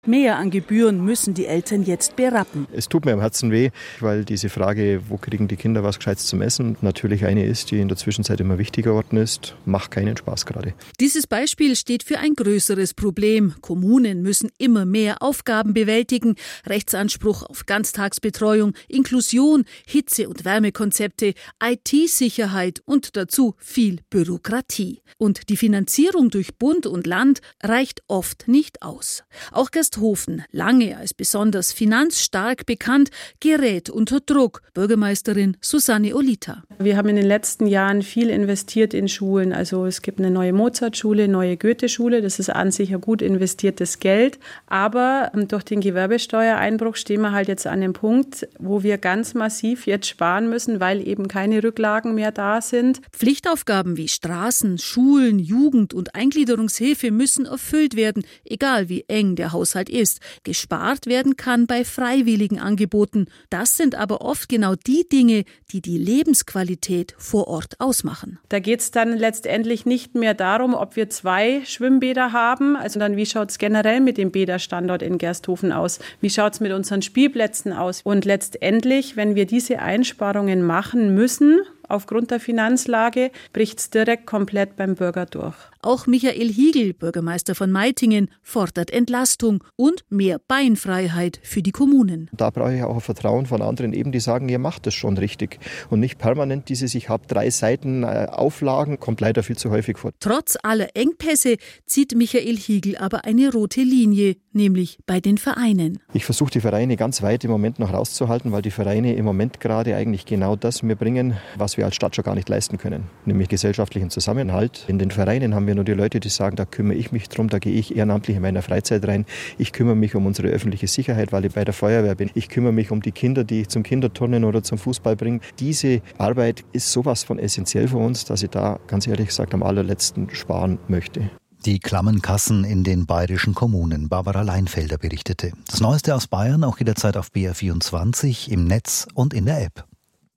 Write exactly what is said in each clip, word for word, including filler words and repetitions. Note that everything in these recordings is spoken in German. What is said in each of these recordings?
mehr an Gebühren müssen die Eltern jetzt berappen. Es tut mir am Herzen weh, weil diese Frage, wo kriegen die Kinder was Gescheites zum Essen, natürlich eine ist, die in der Zwischenzeit immer wichtiger geworden ist, macht keinen Spaß gerade. Dieses Beispiel steht für ein größeres Problem. Kommunen müssen immer mehr Aufgaben bewältigen. Rechtsanspruch auf Ganztagsbetreuung, Inklusion, Hitze- und Wärmekonzepte, I T-Sicherheit und dazu viel Bürokratie. Und die Finanzierung durch Bund und Land reicht oft nicht aus. Auch Gersthofen, lange als besonders finanzstark bekannt, gerät unter Druck. Bürgermeisterin Susanne Olita. Wir haben in den letzten Jahren viel investiert in Schulen. Also es gibt eine neue Mozartschule, neue Goethe-Schule. Das ist an sich ein gut investiertes Geld. Aber durch den Gewerbesteuereinbruch stehen wir halt jetzt an dem Punkt, wo wir ganz massiv jetzt sparen müssen, weil eben keine Rücklagen mehr da sind. Pflichtaufgaben wie Straßen, Schulen, Jugend- und Eingliederungshilfe müssen erfüllt werden, egal wie eng der Haushalt ist. Gespart werden kann bei freiwilligen Angeboten. Das sind aber oft genau die Dinge, die die Lebensqualität vor Ort ausmachen. Da geht es dann letztendlich nicht mehr darum, ob wir zwei Schwimmbäder haben, also dann wie schaut es generell mit dem Bäderstandort in Gersthofen aus, wie schaut es mit unseren Spielplätzen aus. Und letztendlich, wenn wir diese Einsparungen machen müssen, aufgrund der Finanzlage, bricht es direkt komplett beim Bürger durch. Auch Michael Hiegel, Bürgermeister von Meitingen, fordert Entlastung und mehr Beinfreiheit für die Kommunen. Da brauche ich auch ein Vertrauen von anderen, eben die sagen, ihr macht das schon richtig. Und nicht permanent dieses, ich habe drei Seiten äh, Auflagen, kommt leider viel zu häufig vor. Trotz aller Engpässe zieht Michael Hiegel aber eine rote Linie, nämlich bei den Vereinen. Ich versuche die Vereine ganz weit im Moment noch rauszuhalten, weil die Vereine im Moment gerade eigentlich genau das mir bringen, was wir als Stadt schon gar nicht leisten können, nämlich gesellschaftlichen Zusammenhalt. In den Vereinen haben wir nur die Leute, die sagen, da kümmere ich mich drum, da gehe ich ehrenamtlich in meiner Freizeit rein. Ich kümmere mich um unsere öffentliche Sicherheit, weil ich bei der Feuerwehr bin. Ich kümmere mich um die Kinder, die ich zum Kinderturnen oder zum Fußball bringe. Diese Arbeit ist sowas von essentiell für uns, dass ich da ganz ehrlich gesagt am allerletzten sparen möchte. Die klammen Kassen in den bayerischen Kommunen. Barbara Leinfelder berichtete. Das Neueste aus Bayern auch jederzeit auf B R vierundzwanzig, im Netz und in der App.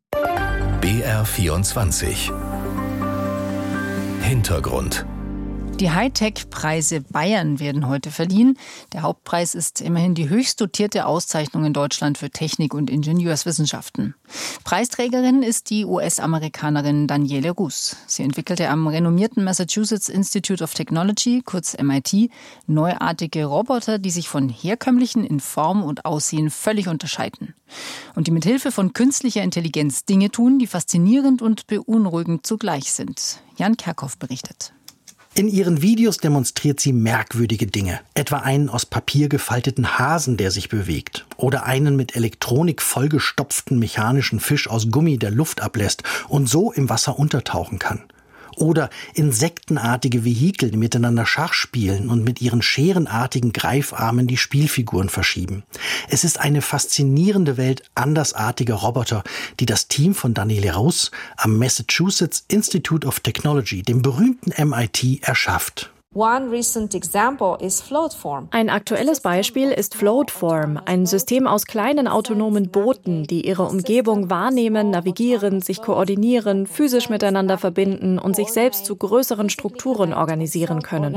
B R vierundzwanzig. Hintergrund. Die Hightech-Preise Bayern werden heute verliehen. Der Hauptpreis ist immerhin die höchst dotierte Auszeichnung in Deutschland für Technik- und Ingenieurswissenschaften. Preisträgerin ist die U S-Amerikanerin Daniele Russ. Sie entwickelte am renommierten Massachusetts Institute of Technology, kurz M I T, neuartige Roboter, die sich von herkömmlichen in Form und Aussehen völlig unterscheiden. Und die mit Hilfe von künstlicher Intelligenz Dinge tun, die faszinierend und beunruhigend zugleich sind. Jan Kerkhoff berichtet. In ihren Videos demonstriert sie merkwürdige Dinge. Etwa einen aus Papier gefalteten Hasen, der sich bewegt. Oder einen mit Elektronik vollgestopften mechanischen Fisch aus Gummi, der Luft ablässt und so im Wasser untertauchen kann. Oder insektenartige Vehikel, die miteinander Schach spielen und mit ihren scherenartigen Greifarmen die Spielfiguren verschieben. Es ist eine faszinierende Welt andersartiger Roboter, die das Team von Daniele Russ am Massachusetts Institute of Technology, dem berühmten M I T, erschafft. Ein aktuelles Beispiel ist Floatform, ein System aus kleinen autonomen Booten, die ihre Umgebung wahrnehmen, navigieren, sich koordinieren, physisch miteinander verbinden und sich selbst zu größeren Strukturen organisieren können.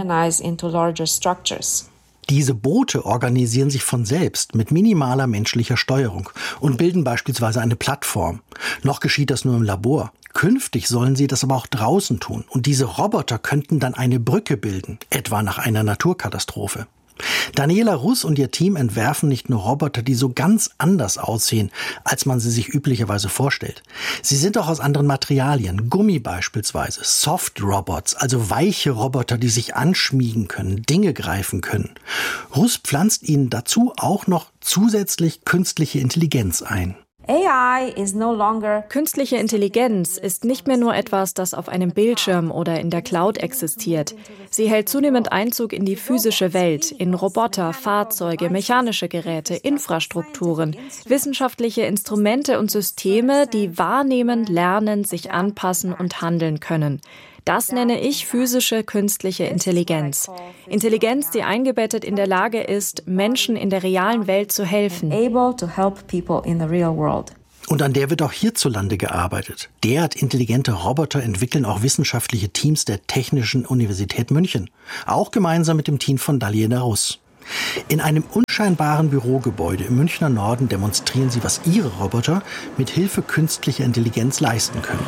Diese Boote organisieren sich von selbst mit minimaler menschlicher Steuerung und bilden beispielsweise eine Plattform. Noch geschieht das nur im Labor. Künftig sollen sie das aber auch draußen tun. Und diese Roboter könnten dann eine Brücke bilden, etwa nach einer Naturkatastrophe. Daniela Russ und ihr Team entwerfen nicht nur Roboter, die so ganz anders aussehen, als man sie sich üblicherweise vorstellt. Sie sind auch aus anderen Materialien, Gummi beispielsweise, Soft-Robots, also weiche Roboter, die sich anschmiegen können, Dinge greifen können. Russ pflanzt ihnen dazu auch noch zusätzlich künstliche Intelligenz ein. Künstliche Intelligenz ist nicht mehr nur etwas, das auf einem Bildschirm oder in der Cloud existiert. Sie hält zunehmend Einzug in die physische Welt, in Roboter, Fahrzeuge, mechanische Geräte, Infrastrukturen, wissenschaftliche Instrumente und Systeme, die wahrnehmen, lernen, sich anpassen und handeln können. Das nenne ich physische künstliche Intelligenz. Intelligenz, die eingebettet in der Lage ist, Menschen in der realen Welt zu helfen. Und an der wird auch hierzulande gearbeitet. Derart intelligente Roboter entwickeln auch wissenschaftliche Teams der Technischen Universität München. Auch gemeinsam mit dem Team von Daniela Russ. In einem unscheinbaren Bürogebäude im Münchner Norden demonstrieren sie, was ihre Roboter mit Hilfe künstlicher Intelligenz leisten können.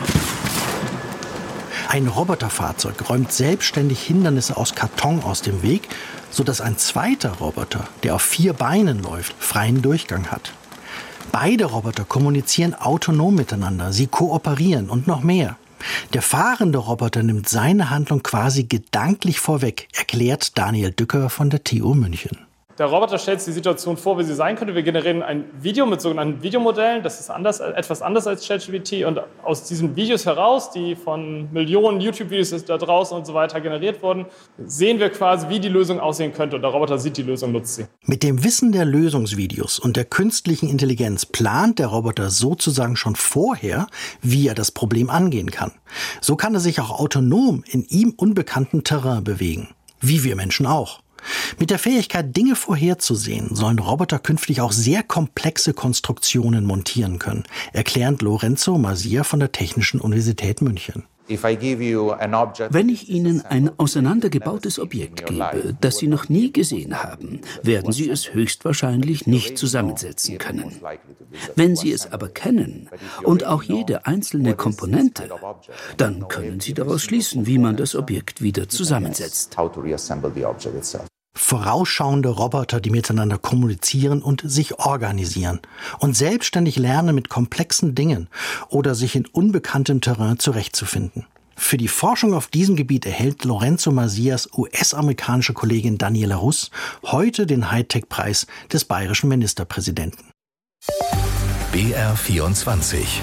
Ein Roboterfahrzeug räumt selbstständig Hindernisse aus Karton aus dem Weg, sodass ein zweiter Roboter, der auf vier Beinen läuft, freien Durchgang hat. Beide Roboter kommunizieren autonom miteinander, sie kooperieren und noch mehr. Der fahrende Roboter nimmt seine Handlung quasi gedanklich vorweg, erklärt Daniel Dücker von der T U München. Der Roboter stellt sich die Situation vor, wie sie sein könnte. Wir generieren ein Video mit sogenannten Videomodellen. Das ist anders, etwas anders als ChatGPT. Und aus diesen Videos heraus, die von Millionen YouTube-Videos da draußen und so weiter generiert wurden, sehen wir quasi, wie die Lösung aussehen könnte. Und der Roboter sieht die Lösung, nutzt sie. Mit dem Wissen der Lösungsvideos und der künstlichen Intelligenz plant der Roboter sozusagen schon vorher, wie er das Problem angehen kann. So kann er sich auch autonom in ihm unbekanntem Terrain bewegen. Wie wir Menschen auch. Mit der Fähigkeit, Dinge vorherzusehen, sollen Roboter künftig auch sehr komplexe Konstruktionen montieren können, erklärt Lorenzo Masia von der Technischen Universität München. Wenn ich Ihnen ein auseinandergebautes Objekt gebe, das Sie noch nie gesehen haben, werden Sie es höchstwahrscheinlich nicht zusammensetzen können. Wenn Sie es aber kennen und auch jede einzelne Komponente, dann können Sie daraus schließen, wie man das Objekt wieder zusammensetzt. Vorausschauende Roboter, die miteinander kommunizieren und sich organisieren und selbstständig lernen mit komplexen Dingen oder sich in unbekanntem Terrain zurechtzufinden. Für die Forschung auf diesem Gebiet erhält Lorenzo Masias U S-amerikanische Kollegin Daniela Russ heute den Hightech-Preis des bayerischen Ministerpräsidenten. B R vierundzwanzig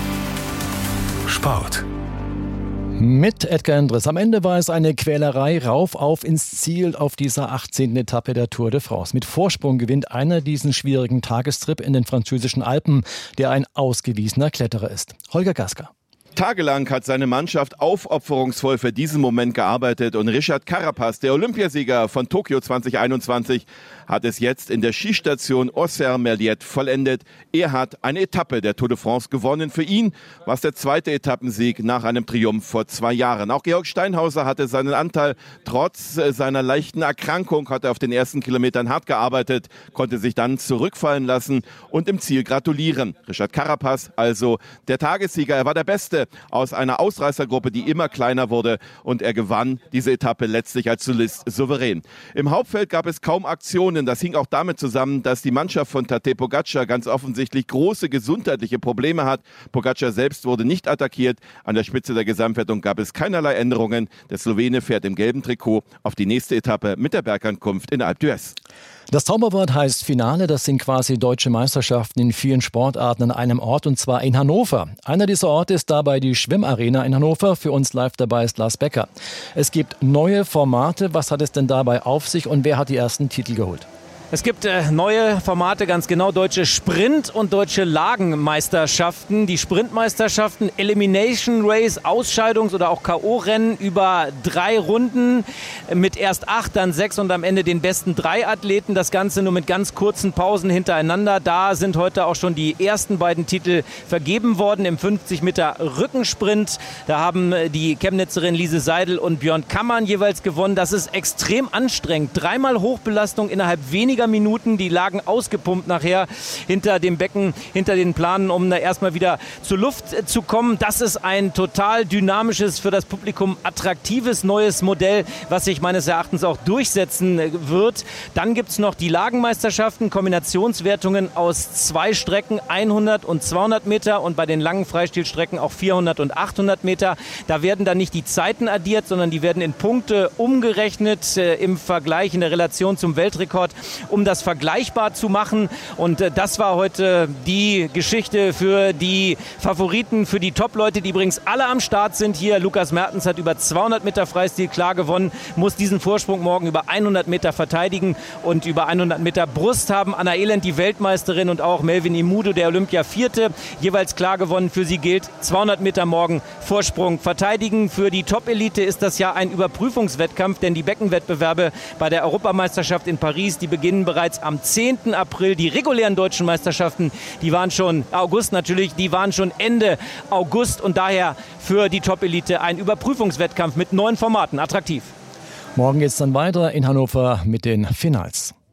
Sport. Mit Edgar Endres. Am Ende war es eine Quälerei rauf auf ins Ziel auf dieser achtzehnten Etappe der Tour de France. Mit Vorsprung gewinnt einer diesen schwierigen Tagestrip in den französischen Alpen, der ein ausgewiesener Kletterer ist. Holger Gasker. Tagelang hat seine Mannschaft aufopferungsvoll für diesen Moment gearbeitet und Richard Carapaz, der Olympiasieger von Tokio zwanzig einundzwanzig, hat es jetzt in der Skistation Auxerre-Merliet vollendet. Er hat eine Etappe der Tour de France gewonnen. Für ihn war es der zweite Etappensieg nach einem Triumph vor zwei Jahren. Auch Georg Steinhauser hatte seinen Anteil. Trotz seiner leichten Erkrankung hat er auf den ersten Kilometern hart gearbeitet, konnte sich dann zurückfallen lassen und im Ziel gratulieren. Richard Carapaz, also der Tagessieger. Er war der Beste aus einer Ausreißergruppe, die immer kleiner wurde, und er gewann diese Etappe letztlich als Solist souverän. Im Hauptfeld gab es kaum Aktionen. Das hing auch damit zusammen, dass die Mannschaft von Tadej Pogačar ganz offensichtlich große gesundheitliche Probleme hat. Pogačar selbst wurde nicht attackiert. An der Spitze der Gesamtwertung gab es keinerlei Änderungen. Der Slowene fährt im gelben Trikot auf die nächste Etappe mit der Bergankunft in Alpe d'Huez. Das Zauberwort heißt Finale. Das sind quasi deutsche Meisterschaften in vielen Sportarten an einem Ort, und zwar in Hannover. Einer dieser Orte ist dabei die Schwimmarena in Hannover. Für uns live dabei ist Lars Becker. Es gibt neue Formate. Was hat es denn dabei auf sich und wer hat die ersten Titel geholt? Es gibt äh, neue Formate, ganz genau, deutsche Sprint- und deutsche Lagenmeisterschaften. Die Sprintmeisterschaften, Elimination Race, Ausscheidungs- oder auch K O-Rennen über drei Runden mit erst acht, dann sechs und am Ende den besten drei Athleten. Das Ganze nur mit ganz kurzen Pausen hintereinander. Da sind heute auch schon die ersten beiden Titel vergeben worden im fünfzig Meter Rückensprint. Da haben die Chemnitzerin Lise Seidel und Björn Kammern jeweils gewonnen. Das ist extrem anstrengend. Dreimal Hochbelastung innerhalb weniger Minuten, die lagen ausgepumpt nachher hinter dem Becken, hinter den Planen, um da erstmal wieder zur Luft zu kommen. Das ist ein total dynamisches, für das Publikum attraktives neues Modell, was sich meines Erachtens auch durchsetzen wird. Dann gibt es noch die Lagenmeisterschaften, Kombinationswertungen aus zwei Strecken, hundert und zweihundert Meter, und bei den langen Freistilstrecken auch vierhundert und achthundert Meter. Da werden dann nicht die Zeiten addiert, sondern die werden in Punkte umgerechnet äh, im Vergleich, in der Relation zum Weltrekord, um das vergleichbar zu machen. Und äh, das war heute die Geschichte für die Favoriten, für die Top-Leute, die übrigens alle am Start sind hier. Lukas Mertens hat über zweihundert Meter Freistil klar gewonnen, muss diesen Vorsprung morgen über hundert Meter verteidigen und über hundert Meter Brust haben Anna Elend, die Weltmeisterin, und auch Melvin Imudo, der Olympia-Vierte, jeweils klar gewonnen. Für sie gilt zweihundert Meter morgen Vorsprung verteidigen. Für die Top-Elite ist das ja ein Überprüfungswettkampf, denn die Beckenwettbewerbe bei der Europameisterschaft in Paris, die beginnen bereits am zehnten April. Die regulären deutschen Meisterschaften, die waren schon August natürlich, die waren schon Ende August, und daher für die Top-Elite ein Überprüfungswettkampf mit neuen Formaten. Attraktiv. Morgen geht es dann weiter in Hannover mit den Finals.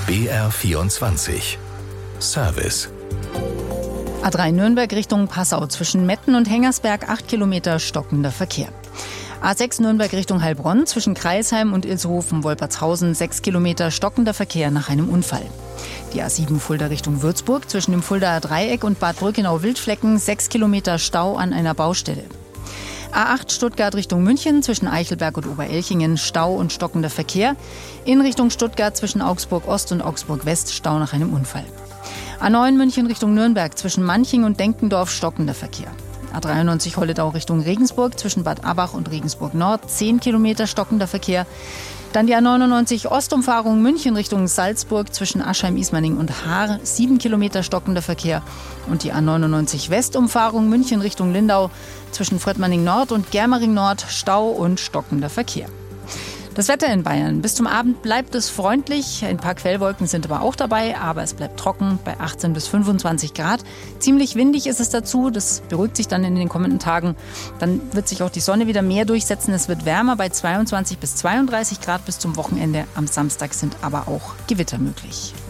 B R vierundzwanzig. Service. A drei Nürnberg Richtung Passau zwischen Metten und Hengersberg acht Kilometer stockender Verkehr. A sechs Nürnberg Richtung Heilbronn zwischen Kreisheim und Ilshofen-Wolpertshausen sechs Kilometer stockender Verkehr nach einem Unfall. Die A sieben Fulda Richtung Würzburg zwischen dem Fuldaer Dreieck und Bad Brückenau-Wildflecken sechs Kilometer Stau an einer Baustelle. A acht Stuttgart Richtung München zwischen Eichelberg und Oberelchingen Stau und stockender Verkehr. In Richtung Stuttgart zwischen Augsburg Ost und Augsburg West Stau nach einem Unfall. A neun München Richtung Nürnberg zwischen Manching und Denkendorf stockender Verkehr. A dreiundneunzig Holledau Richtung Regensburg zwischen Bad Abach und Regensburg Nord zehn Kilometer stockender Verkehr. Dann die A neunundneunzig Ostumfahrung München Richtung Salzburg zwischen Aschheim-Ismaning und Haar sieben Kilometer stockender Verkehr. Und die A neunundneunzig Westumfahrung München Richtung Lindau zwischen Fröttmanning Nord und Germering Nord Stau und stockender Verkehr. Das Wetter in Bayern. Bis zum Abend bleibt es freundlich. Ein paar Quellwolken sind aber auch dabei, aber es bleibt trocken bei achtzehn bis fünfundzwanzig Grad. Ziemlich windig ist es dazu. Das beruhigt sich dann in den kommenden Tagen. Dann wird sich auch die Sonne wieder mehr durchsetzen. Es wird wärmer bei zweiundzwanzig bis zweiunddreißig Grad bis zum Wochenende. Am Samstag sind aber auch Gewitter möglich.